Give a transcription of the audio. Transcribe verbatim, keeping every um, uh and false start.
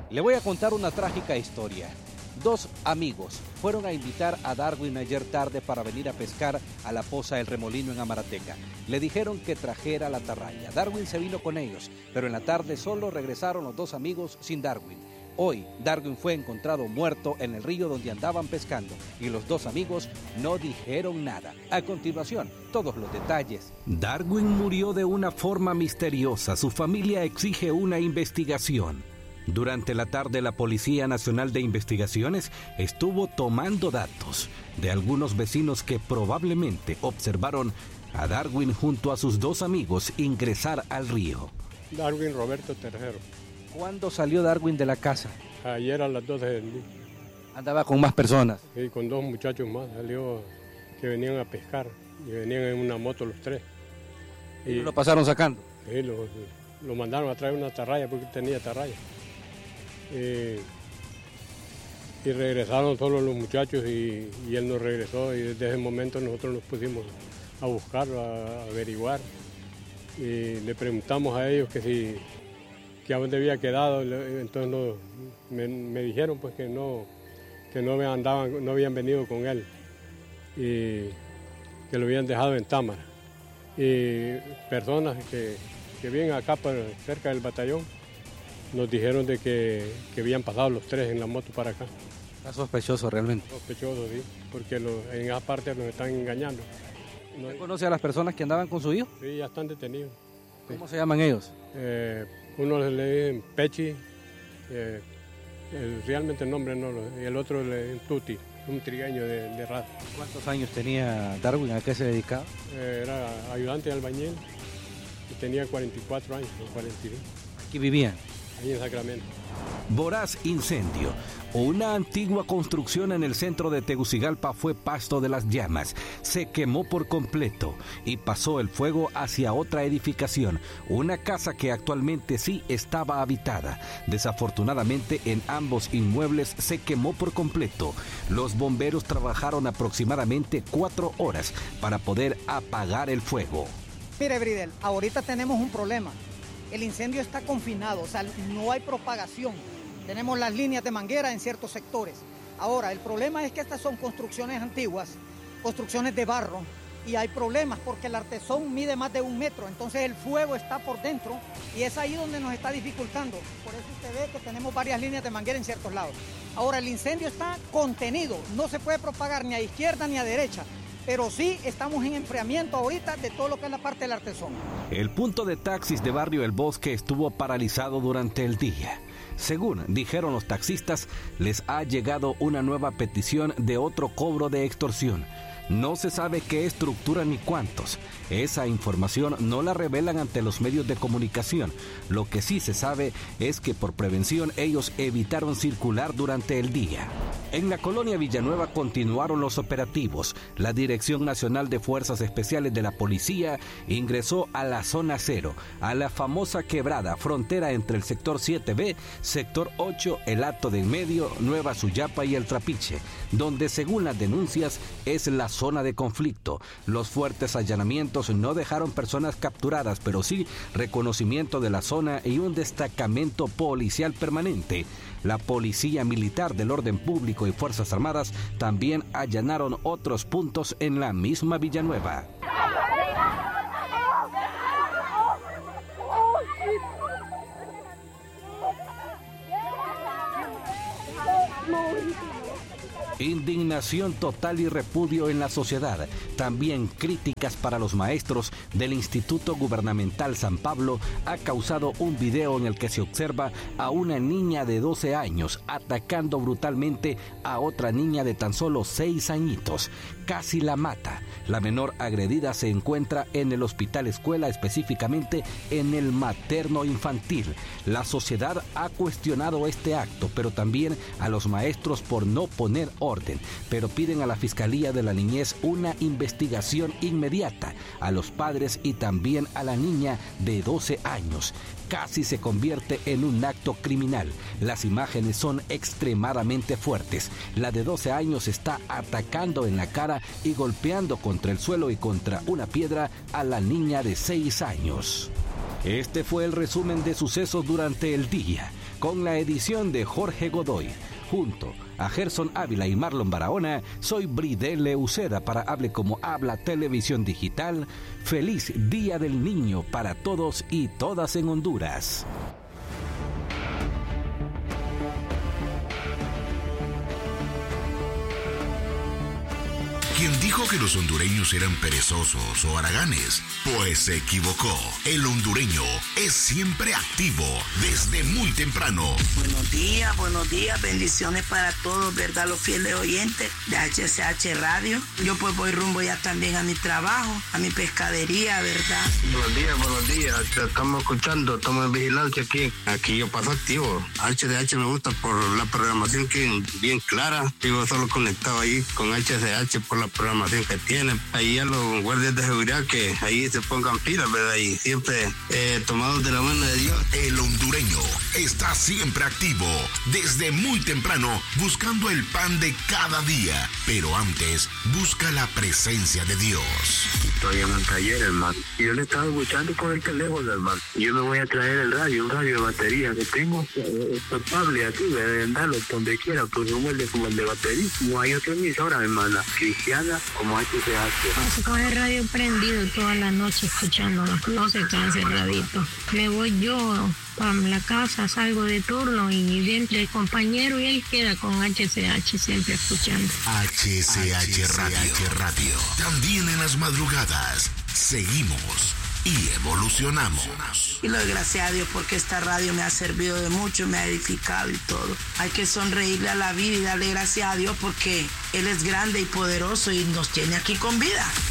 Le voy a contar una trágica historia. Dos amigos fueron a invitar a Darwin ayer tarde para venir a pescar a la poza El Remolino en Amarateca. Le dijeron que trajera la atarraya. Darwin se vino con ellos, pero en la tarde solo regresaron los dos amigos sin Darwin. Hoy, Darwin fue encontrado muerto en el río donde andaban pescando y los dos amigos no dijeron nada. A continuación, todos los detalles. Darwin murió de una forma misteriosa. Su familia exige una investigación. Durante la tarde, la Policía Nacional de Investigaciones estuvo tomando datos de algunos vecinos que probablemente observaron a Darwin junto a sus dos amigos ingresar al río. Darwin Roberto Tercero. ¿Cuándo salió Darwin de la casa? Ayer a las doce del día. ¿Andaba con más personas? Sí, con dos muchachos más. Salió que venían a pescar y venían en una moto los tres. ¿Y lo pasaron sacando? Sí, lo, lo mandaron a traer una atarraya porque tenía atarraya. Eh, y regresaron solo los muchachos y, y él no regresó y desde ese momento nosotros nos pusimos a buscarlo, a, a averiguar y le preguntamos a ellos que si que a dónde había quedado, entonces no, me, me dijeron pues que no que no andaban, no habían venido con él y que lo habían dejado en Támara y personas que, que viven acá por, cerca del batallón nos dijeron de que, que habían pasado los tres en la moto para acá. Está sospechoso realmente. Sospechoso, sí, porque lo, en esa parte nos están engañando. No, ¿Usted conoce a las personas que andaban con su hijo? Sí, ya están detenidos. ¿Cómo Sí. se llaman ellos? Eh, uno le dicen Pechi, eh, el, realmente el nombre no lo, y el otro le dicen Tuti, un trigueño de, de raza. ¿Cuántos años tenía Darwin? ¿A qué se dedicaba? Eh, era ayudante de albañil y tenía cuarenta y cuatro años, cuarenta y cinco. ¿Aquí vivían? Ahí en Sacramento. Voraz incendio. Una antigua construcción en el centro de Tegucigalpa fue pasto de las llamas. Se quemó por completo y pasó el fuego hacia otra edificación, una casa que actualmente sí estaba habitada. Desafortunadamente, en ambos inmuebles se quemó por completo. Los bomberos trabajaron aproximadamente cuatro horas para poder apagar el fuego. Mire, Bridel, ahorita tenemos un problema. El incendio está confinado, o sea, no hay propagación. Tenemos las líneas de manguera en ciertos sectores. Ahora, el problema es que estas son construcciones antiguas, construcciones de barro, y hay problemas porque el artesón mide más de un metro, entonces el fuego está por dentro y es ahí donde nos está dificultando. Por eso usted ve que tenemos varias líneas de manguera en ciertos lados. Ahora, el incendio está contenido, no se puede propagar ni a izquierda ni a derecha. Pero sí estamos en enfriamiento ahorita de todo lo que es la parte del artesón. El punto de taxis de Barrio El Bosque estuvo paralizado durante el día. Según dijeron los taxistas, les ha llegado una nueva petición de otro cobro de extorsión. No se sabe qué estructura ni cuántos. Esa información no la revelan ante los medios de comunicación. Lo que sí se sabe es que por prevención ellos evitaron circular durante el día. En la colonia Villanueva continuaron los operativos. La Dirección Nacional de Fuerzas Especiales de la Policía ingresó a la zona cero, a la famosa quebrada frontera entre el sector siete B, sector ocho, el Hato de en medio, Nueva Suyapa y el Trapiche, donde según las denuncias es la zona de conflicto. Los fuertes allanamientos no dejaron personas capturadas, pero sí reconocimiento de la zona y un destacamento policial permanente. La Policía Militar del Orden Público y Fuerzas Armadas también allanaron otros puntos en la misma Villanueva. Indignación total y repudio en la sociedad. También críticas para los maestros del Instituto Gubernamental San Pablo ha causado un video en el que se observa a una niña de doce años atacando brutalmente a otra niña de tan solo seis añitos. Casi la mata. La menor agredida se encuentra en el hospital escuela, específicamente en el materno infantil. La sociedad ha cuestionado este acto, pero también a los maestros por no poner orden, pero piden a la Fiscalía de la Niñez una investigación inmediata, a los padres y también a la niña de doce años. Casi se convierte en un acto criminal. Las imágenes son extremadamente fuertes. La de doce años está atacando en la cara y golpeando contra el suelo y contra una piedra a la niña de seis años. Este fue el resumen de sucesos durante el día, con la edición de Jorge Godoy. Junto a Gerson Ávila y Marlon Barahona, soy Bridele Uceda para Hable Como Habla Televisión Digital. Feliz Día del Niño para todos y todas en Honduras. Quien dijo que los hondureños eran perezosos o haraganes, pues se equivocó. El hondureño es siempre activo desde muy temprano. Buenos días, buenos días, bendiciones para todos, ¿verdad? Los fieles oyentes de H C H Radio. Yo pues voy rumbo ya también a mi trabajo, a mi pescadería, ¿verdad? Buenos días, buenos días. Te estamos escuchando, estamos en vigilancia aquí. Aquí yo paso activo. H C H me gusta por la programación que es bien clara. Vivo solo conectado ahí con H C H por la programación que tienen. Ahí a los guardias de seguridad que ahí se pongan pilas, ¿verdad? Y siempre eh, tomados de la mano de Dios. El hondureño está siempre activo desde muy temprano buscando el pan de cada día. Pero antes busca la presencia de Dios. Estoy en un taller, hermano. Y yo le estaba escuchando por el teléfono, hermano. Yo me voy a traer el radio, un radio de batería que tengo. Es papable aquí, de andarlo donde quiera, pues un muelle como el de batería. No hay otra emisora, hermana, cristiana como H C H. Con el radio prendido toda la noche escuchándolo, no se cansa el radito. Me voy yo para la casa, salgo de turno y siempre el compañero y él queda con H C H siempre escuchando. H C H Radio. Radio. También en las madrugadas seguimos y evolucionamos. Y lo doy gracias a Dios porque esta radio me ha servido de mucho, me ha edificado y todo. Hay que sonreírle a la vida y darle gracias a Dios porque Él es grande y poderoso y nos tiene aquí con vida.